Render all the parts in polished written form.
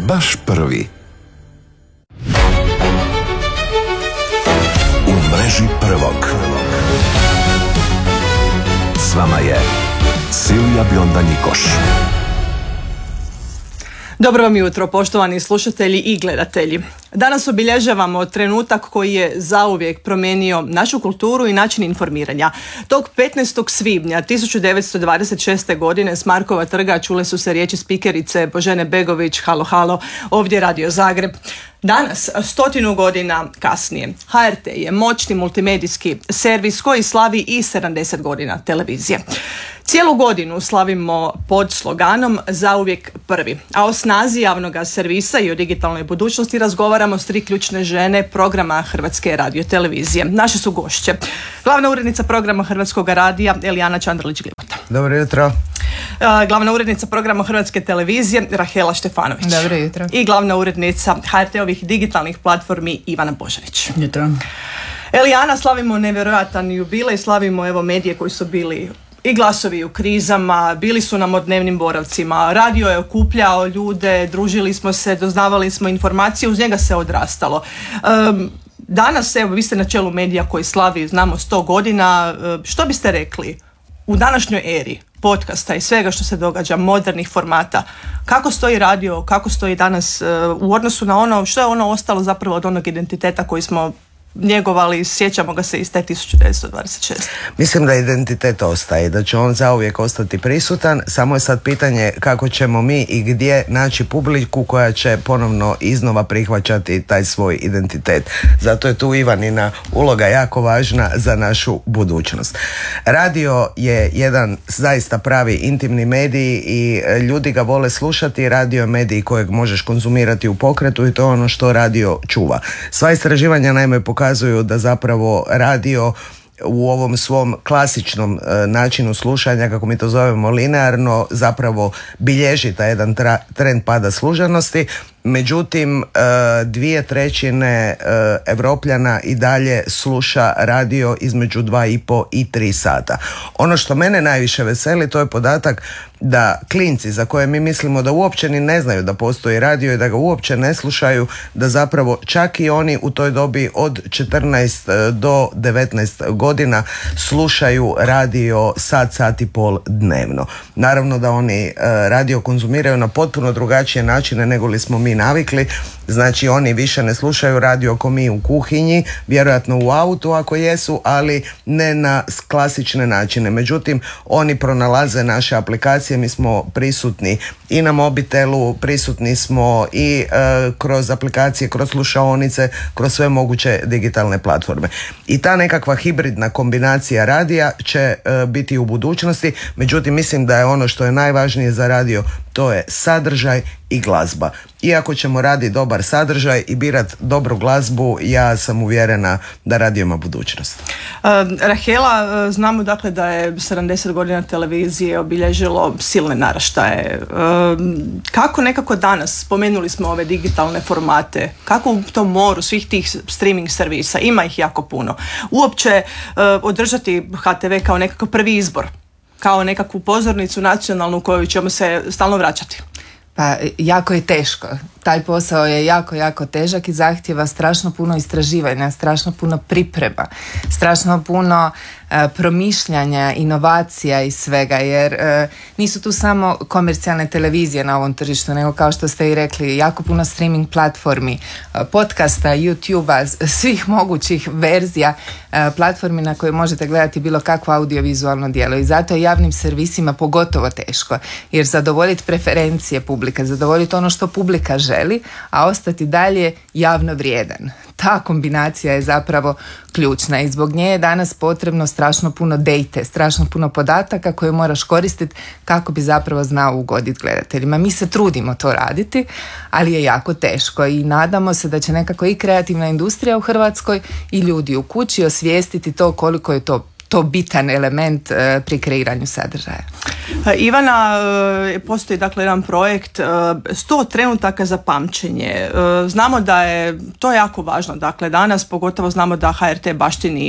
baš prvi. U mreži prvog. S vama je Silvija Bionda-Njikoš. Dobro vam jutro, poštovani slušatelji i gledatelji. Danas obilježavamo trenutak koji je zauvijek promijenio našu kulturu i način informiranja. Tog 15. svibnja 1926. godine s Markova trga čule su se riječi spikerice Božene Begović, halo, halo, ovdje Radio Zagreb. Danas, 100 godina kasnije, HRT je moćni multimedijski servis koji slavi i 70 godina televizije. Cijelu godinu slavimo pod sloganom Zauvijek prvi, a o snazi javnog servisa i o digitalnoj budućnosti razgovaramo s 3 ključne žene programa Hrvatske radiotelevizije. Naše su gošće. Glavna urednica programa Hrvatskog radija Elijana Čandrlić-Glivota. Dobro jutro. Glavna urednica programa Hrvatske televizije Rahela Štefanović. Dobro jutro. I glavna urednica HRT-ovih digitalnih platformi Ivana Božanić. Jutro. Elijana, slavimo nevjerojatan jubilej, slavimo evo medije koji su bili i glasovi u krizama, bili su nam o dnevnim boravcima, radio je okupljao ljude, družili smo se, doznavali smo informacije, uz njega se odrastalo. Danas, evo, vi ste na čelu medija koji slavi, znamo, 100 godina, što biste rekli u današnjoj eri podcasta i svega što se događa, modernih formata, kako stoji radio, kako stoji danas u odnosu na ono, što je ono ostalo zapravo od onog identiteta koji smo njegovali, sjećamo ga se iz te 1926. Mislim da identitet ostaje, da će on zauvijek ostati prisutan, samo je sad pitanje kako ćemo mi i gdje naći publiku koja će ponovno iznova prihvaćati taj svoj identitet. Zato je tu Ivanina uloga jako važna za našu budućnost. Radio je jedan zaista pravi intimni medij i ljudi ga vole slušati. Radio je medij kojeg možeš konzumirati u pokretu i to je ono što radio čuva. Sva istraživanja naime pokazuju da zapravo radio u ovom svom klasičnom načinu slušanja, kako mi to zovemo linearno, zapravo bilježi taj jedan trend pada slušanosti. Međutim, 2/3 Evropljana i dalje sluša radio između 2,5 i 3 sata. Ono što mene najviše veseli, to je podatak da klinci za koje mi mislimo da uopće ni ne znaju da postoji radio i da ga uopće ne slušaju, da zapravo čak i oni u toj dobi od 14 do 19 godina slušaju radio sat i pol dnevno. Naravno da oni radio konzumiraju na potpuno drugačije načine nego li smo mi navikli. Znači oni više ne slušaju radio ko mi u kuhinji, vjerojatno u autu ako jesu, ali ne na klasične načine. Međutim, oni pronalaze naše aplikacije, mi smo prisutni i na mobitelu, prisutni smo i kroz aplikacije, kroz slušaonice, kroz sve moguće digitalne platforme. I ta nekakva hibridna kombinacija radija će biti u budućnosti, međutim mislim da je ono što je najvažnije za radio, to je sadržaj i glazba. Iako ćemo raditi dobar sadržaj i birati dobru glazbu, ja sam uvjerena da radio ima budućnost. Rahela, znamo dakle da je 70 godina televizije obilježilo silne naraštaje. Kako nekako danas, spomenuli smo ove digitalne formate, kako u tom moru svih tih streaming servisa, ima ih jako puno, uopće održati HTV kao nekakav prvi izbor, kao nekakvu pozornicu nacionalnu u koju ćemo se stalno vraćati? Pa jako je teško. Taj posao je jako težak i zahtjeva strašno puno istraživanja, strašno puno priprema, strašno puno promišljanja, inovacija i svega, jer nisu tu samo komercijalne televizije na ovom tržištu, nego kao što ste i rekli, jako puno streaming platformi, podcasta, YouTubea, svih mogućih verzija platformi na koje možete gledati bilo kakvo audiovizualno djelo i zato je javnim servisima pogotovo teško, jer zadovoljiti preferencije publike, zadovoljiti ono što publika želi, a ostati dalje javno vrijedan. Ta kombinacija je zapravo ključna i zbog nje je danas potrebno strašno puno date, strašno puno podataka koje moraš koristiti kako bi zapravo znao ugoditi gledateljima. Mi se trudimo to raditi, ali je jako teško i nadamo se da će nekako i kreativna industrija u Hrvatskoj i ljudi u kući osvijestiti to koliko je to bitan element pri kreiranju sadržaja. Ivana, postoji dakle jedan projekt 100 trenutaka za pamćenje. Znamo da je to jako važno. Dakle, danas pogotovo znamo da HRT baštini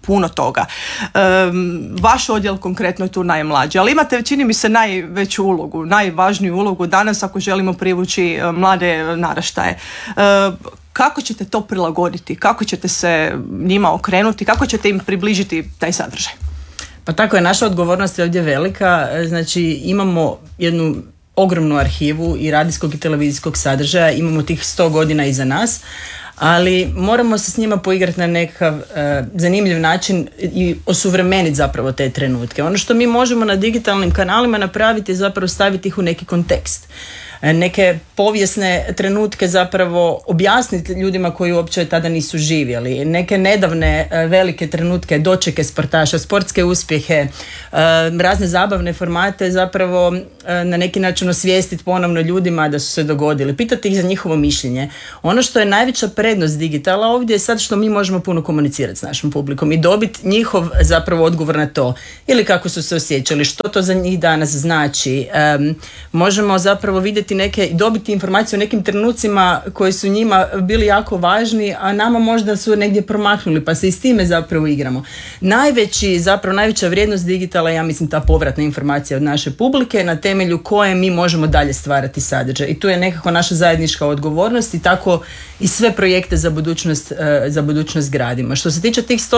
puno toga. Vaš odjel konkretno je tu najmlađi, ali imate, čini mi se, najveću ulogu, najvažniju ulogu danas ako želimo privući mlade naraštaje. Kako ćete to prilagoditi? Kako ćete se njima okrenuti? Kako ćete im približiti taj sadržaj? Pa tako je, naša odgovornost je ovdje velika. Znači imamo jednu ogromnu arhivu i radijskog i televizijskog sadržaja, imamo tih 100 godina iza nas, ali moramo se s njima poigrati na nekakav zanimljiv način i osuvremeniti zapravo te trenutke. Ono što mi možemo na digitalnim kanalima napraviti je zapravo staviti ih u neki kontekst. Neke povijesne trenutke zapravo objasniti ljudima koji uopće tada nisu živjeli. Neke nedavne velike trenutke, dočeke sportaša, sportske uspjehe, razne zabavne formate zapravo na neki način osvijestiti ponovno ljudima da su se dogodili. Pitati ih za njihovo mišljenje. Ono što je najveća prednost digitala ovdje je sad što mi možemo puno komunicirati s našom publikom i dobiti njihov zapravo odgovor na to. Ili kako su se osjećali, što to za njih danas znači. Možemo zapravo vidjeti neke, dobiti informacije o nekim trenucima koji su njima bili jako važni, a nama možda su negdje promaknuli, pa se i s time zapravo igramo. Najveća vrijednost digitala je, ja mislim, ta povratna informacija od naše publike na temelju koje mi možemo dalje stvarati sadržaj. I tu je nekako naša zajednička odgovornost i tako i sve projekte za budućnost gradimo. Što se tiče tih